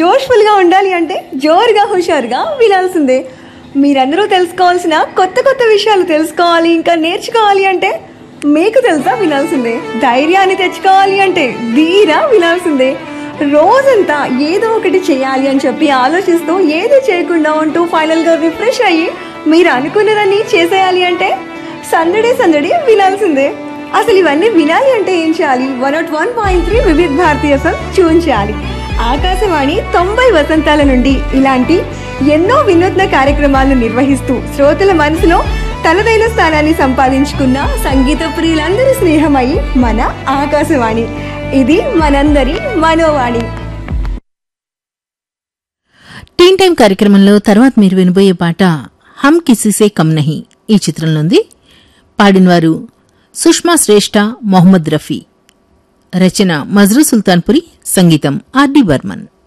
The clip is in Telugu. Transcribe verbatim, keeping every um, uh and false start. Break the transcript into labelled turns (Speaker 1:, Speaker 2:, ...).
Speaker 1: జోష్ఫుల్ గా ఉండాలి అంటే జోరుగా హుషారుగా వినాల్సిందే. మీరందరూ తెలుసుకోవాల్సిన కొత్త కొత్త విషయాలు తెలుసుకోవాలి, ఇంకా నేర్చుకోవాలి అంటే మీకు తెలుసా వినాల్సిందే. ధైర్యాన్ని తెచ్చుకోవాలి అంటే ధీరా వినాల్సిందే. రోజంతా ఏదో ఒకటి చేయాలి అని చెప్పి ఆలోచిస్తూ ఏదో చేయకుండా ఉంటూ ఫైనల్ గా రిఫ్రెష్ అయ్యి మీరు అనుకున్నదాన్ని చేసేయాలి అంటే సందడి సందడి వినాల్సిందే. అసలు ఇవన్నీ వినాలి అంటే ఏం చేయాలి? One not one point three వివిధ భారతీయ ఎఫ్ఎం ట్యూన్ చేయాలి. ఆకాశవాణి తొంభై వసంతాల నుండి ఇలాంటి ఎన్నో వినూత్న కార్యక్రమాలను నిర్వహిస్తూ శ్రోతల మనసులో తనదైన స్థానాన్ని సంపాదించుకున్న సంగీత ప్రియులందరి స్నేహమై మన ఆకాశవాణి. ఇది మనందరి మనోవాణి.
Speaker 2: టీన్ టైం కార్యక్రమంలో తర్వాత మీరు వినబోయే పాట హమ్ కిసీసే కమ్ నహీ ఈ చిత్రంలోంది. పాడినవారు సుష్మా శ్రేష్ఠ, మొహమ్మద్ రఫీ. రచన మజ్రూ సుల్తాన్పురి, సంగీతం ఆర్ డి బర్మన్.